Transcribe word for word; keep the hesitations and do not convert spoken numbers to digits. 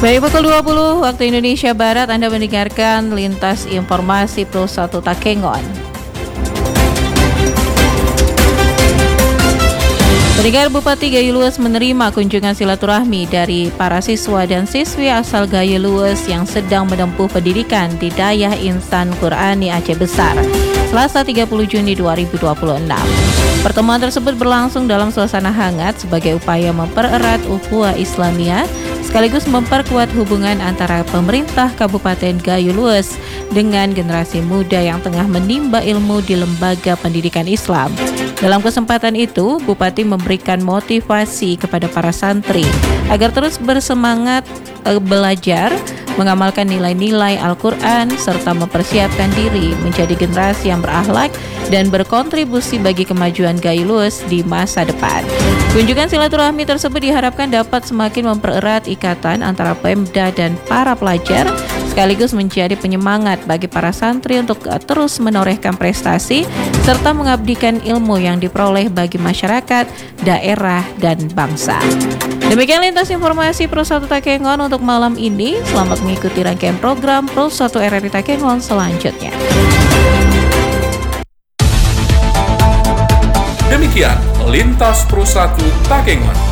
Baik, pukul dua puluh waktu Indonesia Barat, Anda mendengarkan Lintas Informasi Pro satu Takengon. Pendengar, Bupati Gayo Lues menerima kunjungan silaturahmi dari para siswa dan siswi asal Gayo Lues yang sedang menempuh pendidikan di Dayah Insan Qur'ani Aceh Besar, Selasa tiga puluh Juni dua ribu dua puluh enam. Pertemuan tersebut berlangsung dalam suasana hangat sebagai upaya mempererat ukhuwah Islamiyah sekaligus memperkuat hubungan antara pemerintah Kabupaten Gayo Lues dengan generasi muda yang tengah menimba ilmu di lembaga pendidikan Islam. Dalam kesempatan itu, Bupati memberikan motivasi kepada para santri agar terus bersemangat e, belajar, mengamalkan nilai-nilai Al-Quran, serta mempersiapkan diri menjadi generasi yang berakhlak dan berkontribusi bagi kemajuan Gayo Lues di masa depan. Kunjungan silaturahmi tersebut diharapkan dapat semakin mempererat ikatan antara Pemda dan para pelajar, sekaligus menjadi penyemangat bagi para santri untuk terus menorehkan prestasi serta mengabdikan ilmu yang diperoleh bagi masyarakat, daerah, dan bangsa. Demikian lintas informasi Pro satu Takengon untuk malam ini. Selamat mengikuti rangkaian program Pro satu R R I Takengon selanjutnya. Demikian Lintas Pro satu Takengon.